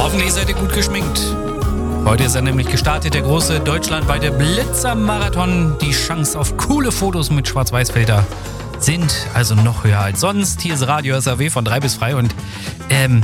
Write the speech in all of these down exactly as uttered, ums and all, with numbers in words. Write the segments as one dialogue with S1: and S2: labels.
S1: Hoffentlich seid ihr gut geschminkt. Heute ist er nämlich gestartet, der große deutschlandweite Blitzer-Marathon. Die Chance auf coole Fotos mit Schwarz-Weiß-Filter sind also noch höher als sonst. Hier ist Radio S A W von drei bis frei und ähm,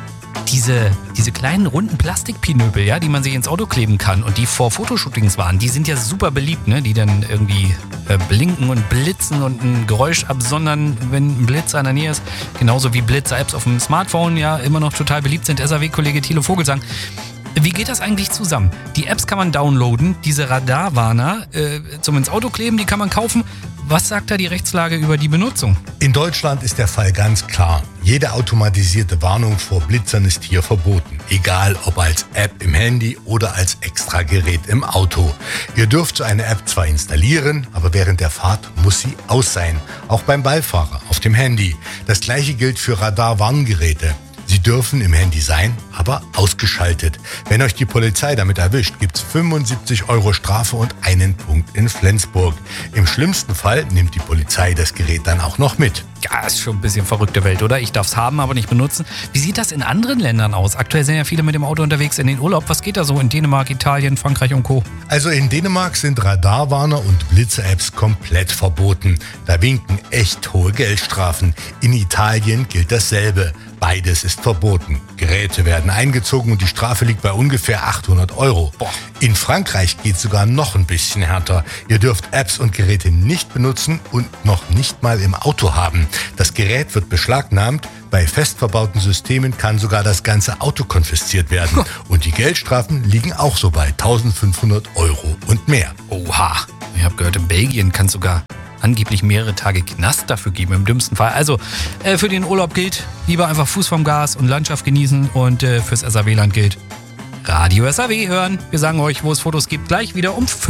S1: diese, diese kleinen runden Plastikpinöpel, ja, die man sich ins Auto kleben kann und die vor Fotoshootings waren, die sind ja super beliebt, ne? Die dann irgendwie äh, blinken und blitzen und ein Geräusch absondern, wenn ein Blitzer in der Nähe ist. Genauso wie Blitzer-Apps auf dem Smartphone ja immer noch total beliebt sind. S A W-Kollege Thilo Vogelsang. Wie geht das eigentlich zusammen? Die Apps kann man downloaden, diese Radarwarner äh, zum ins Auto kleben, die kann man kaufen. Was sagt da die Rechtslage über die Benutzung?
S2: In Deutschland ist der Fall ganz klar. Jede automatisierte Warnung vor Blitzern ist hier verboten. Egal ob als App im Handy oder als Extragerät im Auto. Ihr dürft so eine App zwar installieren, aber während der Fahrt muss sie aus sein. Auch beim Beifahrer auf dem Handy. Das gleiche gilt für Radarwarngeräte. Sie dürfen im Handy sein, aber ausgeschaltet. Wenn euch die Polizei damit erwischt, gibt's fünfundsiebzig Euro Strafe und einen Punkt in Flensburg. Im schlimmsten Fall nimmt die Polizei das Gerät dann auch noch mit.
S1: Ja, ist schon ein bisschen verrückte Welt, oder? Ich darf es haben, aber nicht benutzen. Wie sieht das in anderen Ländern aus? Aktuell sind ja viele mit dem Auto unterwegs in den Urlaub. Was geht da so in Dänemark, Italien, Frankreich und Co.?
S2: Also in Dänemark sind Radarwarner und Blitzer-Apps komplett verboten. Da winken echt hohe Geldstrafen. In Italien gilt dasselbe. Beides ist verboten. Geräte werden eingezogen und die Strafe liegt bei ungefähr achthundert Euro. Boah. In Frankreich geht es sogar noch ein bisschen härter. Ihr dürft Apps und Geräte nicht benutzen und noch nicht mal im Auto haben. Das Gerät wird beschlagnahmt. Bei fest verbauten Systemen kann sogar das ganze Auto konfisziert werden. Und die Geldstrafen liegen auch so bei eintausendfünfhundert Euro und mehr.
S1: Oha, ich habe gehört, in Belgien kann es sogar angeblich mehrere Tage Knast dafür geben, im dümmsten Fall. Also äh, für den Urlaub gilt, lieber einfach Fuß vom Gas und Landschaft genießen. Und äh, fürs S A W-Land gilt, Radio S A W hören. Wir sagen euch, wo es Fotos gibt, gleich wieder um fünf.